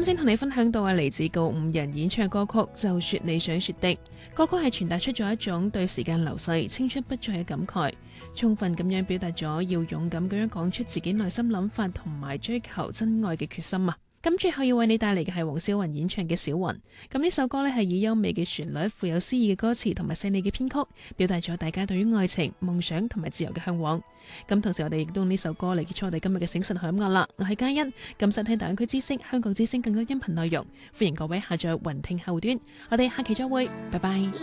啱先同你分享到嚟自告五人演唱歌曲《就說你想說的》，歌曲係傳達出咗一種對時間流逝、青春不再嘅感慨，充分咁樣表達咗要勇敢咁樣講出自己內心諗法同埋追求真愛嘅決心啊！咁最後要為你帶嚟嘅係黃小雲演唱嘅《小雲》。咁呢首歌呢係以優美嘅旋律、富有詩意嘅歌詞同埋細膩嘅編曲，表達咗大家對於愛情、夢想同埋自由嘅向往。咁同時我哋亦都用呢首歌嚟結束我哋今日嘅醒神響樂啦。我係嘉欣，咁想聽大灣區知識、香港之聲更多音頻內容，歡迎各位下載雲聽後端。我哋下期再會，拜拜。